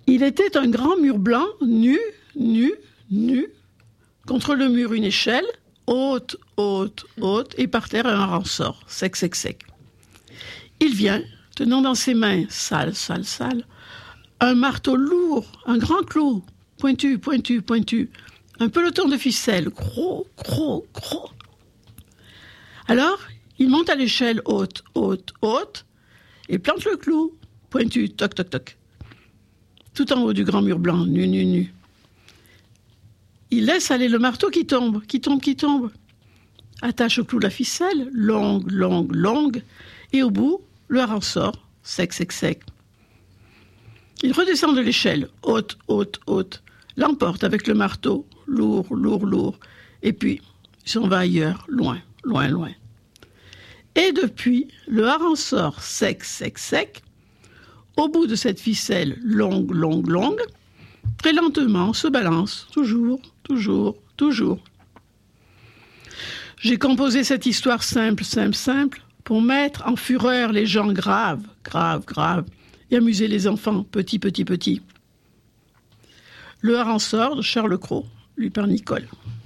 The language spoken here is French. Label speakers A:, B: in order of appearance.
A: Il était un grand mur blanc, nu, contre le mur une échelle, haute, et par terre un ressort, sec. Il vient, tenant dans ses mains, sale, un marteau lourd, un grand clou, pointu, un peloton de ficelle, gros. Alors, il monte à l'échelle haute, et plante le clou, pointu, toc, tout en haut du grand mur blanc, nu. Il laisse aller le marteau qui tombe. Attache au clou la ficelle, longue, et au bout, le hareng sort, sec. Il redescend de l'échelle, haute, l'emporte avec le marteau, lourd, et puis il s'en va ailleurs, loin. Et depuis, le hareng sort, sec, au bout de cette ficelle longue, très lentement se balance, toujours. J'ai composé cette histoire simple, pour mettre en fureur les gens graves, et amuser les enfants petits. Le hareng sort de Charles Cros, lu par Nicole.